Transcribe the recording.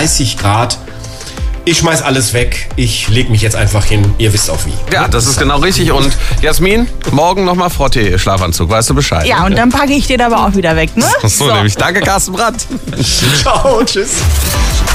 30 Grad. Ich schmeiß alles weg. Ich leg mich jetzt einfach hin. Ihr wisst auch wie. Ja, das ist genau richtig. Und Jasmin, morgen nochmal Frottee-Schlafanzug. Weißt du Bescheid? Ja, und dann packe ich den aber auch wieder weg, ne? So, nämlich. Danke, Carsten Brandt. Ciao, tschüss.